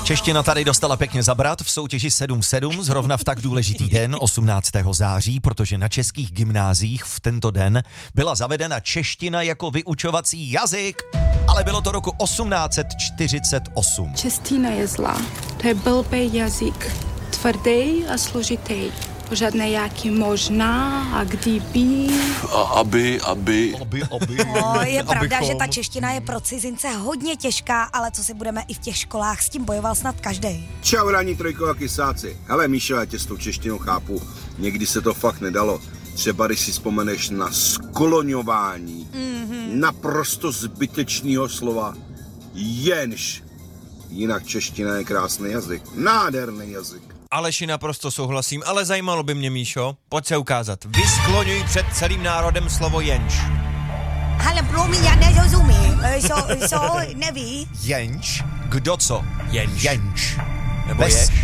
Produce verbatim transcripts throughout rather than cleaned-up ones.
Čeština tady dostala pěkně zabrat v soutěži sedm sedm, zrovna v tak důležitý den, osmnáctého září, protože na českých gymnáziích v tento den byla zavedena čeština jako vyučovací jazyk, ale bylo to roku osmnáct set čtyřicet osm. Čeština je zlá, to je blbý jazyk, tvrdý a složitý. Žádné jaký možná a kdyby. A aby, aby. Aby, aby. No, je pravda, abychom. že ta čeština je pro cizince hodně těžká, ale co si budeme i v těch školách, s tím bojoval snad každej. Čau, ráni trojko a kysáci. Hele, Míšo, já tě s tou češtinou chápu. Někdy se to fakt nedalo. Třeba když si vzpomeneš na skloňování mm-hmm. naprosto zbytečného slova jenž. Jinak čeština je krásný jazyk. Nádherný jazyk. Aleši, naprosto souhlasím, ale zajímalo by mě, Míšo, pojď se ukázat. Vyskloňuj před celým národem slovo jenž. Ale promiň, já nerozumím. Co, co, neví? Jenž? Kdo co? Jenž. Jenž. Nebo Bez- ješ?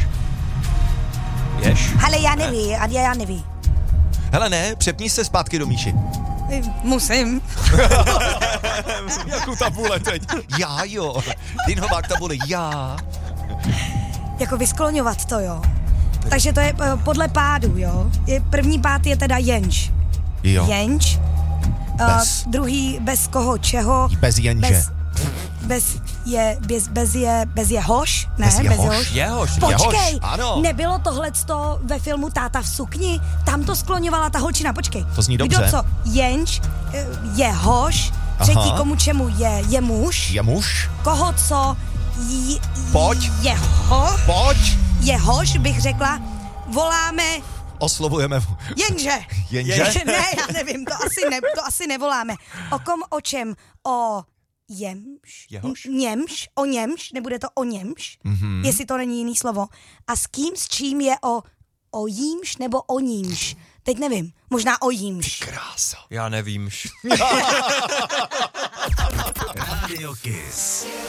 Ješ? Ale já neví, a já neví. Hele ne, přepni se zpátky do Míši. Musím. Jakou tabule teď? Já jo. Dinhovák tabule, já. Jako vyskloňovat to, jo. Takže to je eh, podle pádu, jo. Je, první pád je teda jenž. Jo. Jenž. Bez. Uh, druhý bez koho, čeho. Bez jenže. Bez, bez je, bez, bez je, bez jehož, ne? Bez jehož. Jehož. Počkej, Jehož, ano. nebylo tohleto ve filmu Táta v sukni? Tam to skloňovala ta holčina, počkej. To zní dobře. Kdo co? Jenž, eh, jehož, třetí Aha. komu čemu je, je muž. Je muž? Koho co? J, Pojď. Jeho. Pojď. Jehož bych řekla, voláme Oslovujeme. jenže. Jenže? Ne, já nevím, to asi, ne, to asi nevoláme. O kom, o čem? O jemš? Jehož? Němž? O němž? Nebude to o němž? Mhm. Jestli to není jiný slovo. A s kým, s čím je o, o jímž nebo o nímž? Teď nevím, možná o jímž. Krása. Já nevím. Radio Kiss.